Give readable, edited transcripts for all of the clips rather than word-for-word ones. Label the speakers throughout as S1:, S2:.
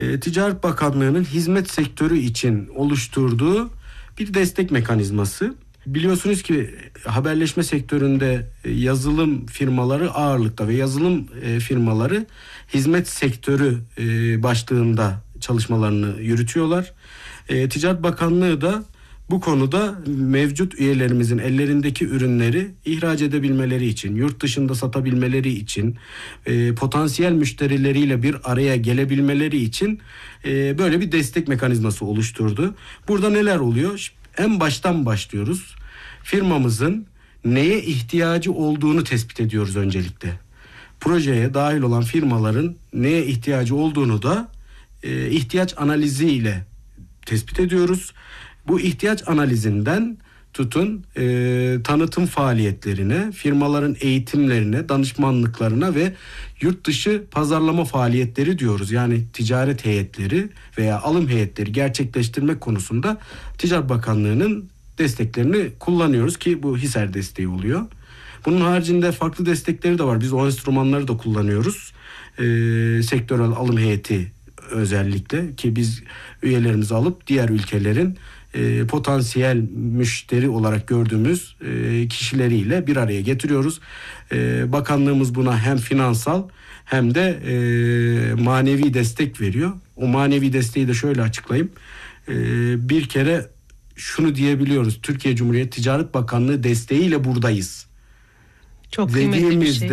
S1: Ticaret Bakanlığı'nın hizmet sektörü için oluşturduğu bir destek mekanizması. Biliyorsunuz ki haberleşme sektöründe yazılım firmaları ağırlıkta ve yazılım firmaları hizmet sektörü başlığında çalışmalarını yürütüyorlar. Ticaret Bakanlığı da bu konuda mevcut üyelerimizin ellerindeki ürünleri ihraç edebilmeleri için, yurt dışında satabilmeleri için, potansiyel müşterileriyle bir araya gelebilmeleri için böyle bir destek mekanizması oluşturdu. Burada neler oluyor? En baştan başlıyoruz. Firmamızın neye ihtiyacı olduğunu tespit ediyoruz öncelikle. Projeye dahil olan firmaların neye ihtiyacı olduğunu da ihtiyaç analiziyle tespit ediyoruz. Bu ihtiyaç analizinden tutun tanıtım faaliyetlerine, firmaların eğitimlerine, danışmanlıklarına ve yurt dışı pazarlama faaliyetleri diyoruz. Yani ticaret heyetleri veya alım heyetleri gerçekleştirmek konusunda Ticaret Bakanlığı'nın desteklerini kullanıyoruz ki bu HİSER desteği oluyor. Bunun haricinde farklı destekleri de var. Biz o enstrümanları da kullanıyoruz. Sektörel alım heyeti özellikle ki biz üyelerimizi alıp diğer ülkelerin potansiyel müşteri olarak gördüğümüz kişileriyle bir araya getiriyoruz. Bakanlığımız buna hem finansal hem de manevi destek veriyor. O manevi desteği de şöyle açıklayayım. Bir kere şunu diyebiliyoruz. Türkiye Cumhuriyeti Ticaret Bakanlığı desteğiyle buradayız.
S2: Çok kıymetli bir şey.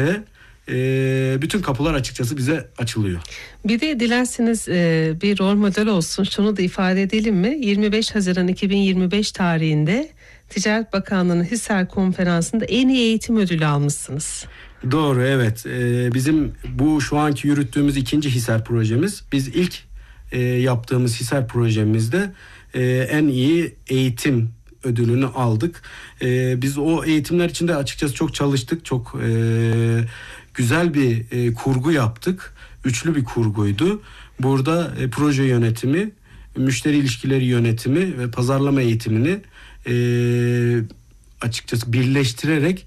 S1: Bütün kapılar açıkçası bize açılıyor.
S2: Bir de dilerseniz bir rol model olsun. Şunu da ifade edelim mi? 25 Haziran 2025 tarihinde Ticaret Bakanlığı'nın HİSER konferansında en iyi eğitim ödülü almışsınız.
S1: Doğru, evet. Bizim bu şu anki yürüttüğümüz ikinci HİSER projemiz. Biz ilk yaptığımız HİSER projemizde en iyi eğitim ödülünü aldık. Biz o eğitimler için de açıkçası çok çalıştık. Çok güzel bir kurgu yaptık. Üçlü bir kurguydu. Burada proje yönetimi, müşteri ilişkileri yönetimi ve pazarlama eğitimini açıkçası birleştirerek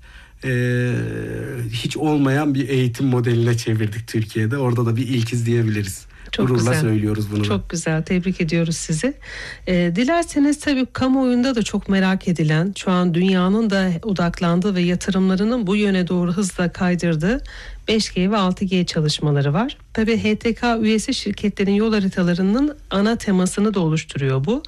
S1: hiç olmayan bir eğitim modeline çevirdik Türkiye'de. Orada da bir ilkiz diyebiliriz.
S2: Çok
S1: gururla
S2: güzel
S1: söylüyoruz bunu.
S2: Çok güzel. Tebrik ediyoruz sizi. Dilerseniz tabii kamuoyunda da çok merak edilen, şu an dünyanın da odaklandığı ve yatırımlarının bu yöne doğru hızla kaydırdığı 5G ve 6G çalışmaları var. Tabii HTK üyesi şirketlerin yol haritalarının ana temasını da oluşturuyor bu.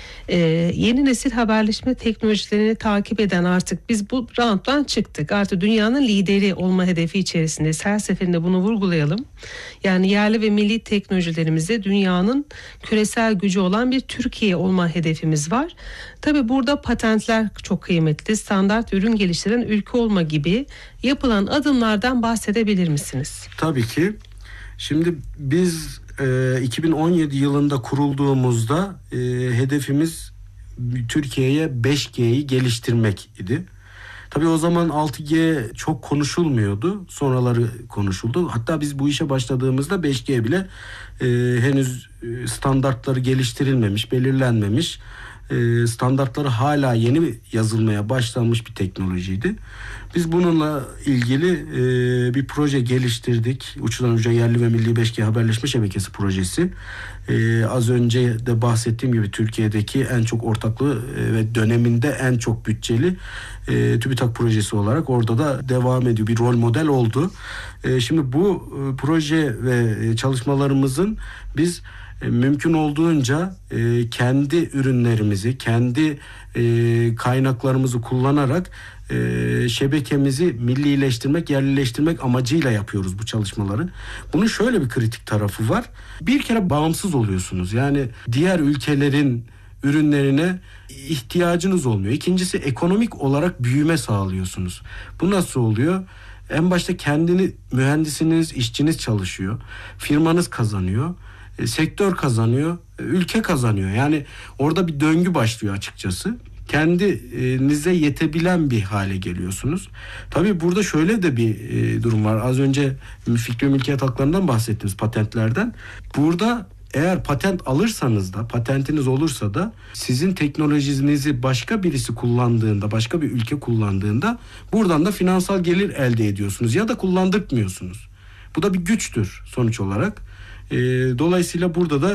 S2: Yeni nesil haberleşme teknolojilerini takip eden artık biz bu round'dan çıktık. Artık dünyanın lideri olma hedefi içerisindeyiz. Her seferinde bunu vurgulayalım. Yani yerli ve milli teknolojilerimizde dünyanın küresel gücü olan bir Türkiye olma hedefimiz var. Tabii burada patentler çok kıymetli. Standart ürün geliştiren ülke olma gibi yapılan adımlardan bahsedebilir misiniz?
S1: Tabii ki. Şimdi biz 2017 yılında kurulduğumuzda hedefimiz Türkiye'ye 5G'yi geliştirmek idi. Tabii o zaman 6G çok konuşulmuyordu. Sonraları konuşuldu. Hatta biz bu işe başladığımızda 5G bile henüz standartları geliştirilmemiş, belirlenmemiş. Standartları hala yeni yazılmaya başlanmış bir teknolojiydi. Biz bununla ilgili bir proje geliştirdik. Uçtan uca yerli ve milli 5G haberleşme şebekesi projesi. Az önce de bahsettiğim gibi Türkiye'deki en çok ortaklı ve döneminde en çok bütçeli TÜBİTAK projesi olarak orada da devam ediyor. Bir rol model oldu. Şimdi bu proje ve çalışmalarımızın biz mümkün olduğunca kendi ürünlerimizi, kendi kaynaklarımızı kullanarak şebekemizi millileştirmek, yerlileştirmek amacıyla yapıyoruz bu çalışmaları. Bunun şöyle bir kritik tarafı var. Bir kere bağımsız oluyorsunuz. Yani diğer ülkelerin ürünlerine ihtiyacınız olmuyor. İkincisi ekonomik olarak büyüme sağlıyorsunuz. Bu nasıl oluyor? En başta kendini mühendisiniz, işçiniz çalışıyor. Firmanız kazanıyor. Sektör kazanıyor, ülke kazanıyor. Yani orada bir döngü başlıyor açıkçası. Kendinize yetebilen bir hale geliyorsunuz. Tabii burada şöyle de bir durum var. Az önce fikri mülkiyet haklarından bahsettiniz, patentlerden. Burada eğer patent alırsanız da, patentiniz olursa da sizin teknolojinizi başka birisi kullandığında, başka bir ülke kullandığında buradan da finansal gelir elde ediyorsunuz ya da kullandırtmıyorsunuz. Bu da bir güçtür sonuç olarak. Dolayısıyla burada da